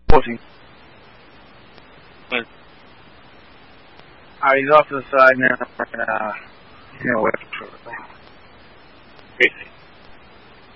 Pushing. He's off to the side now. Wait for it.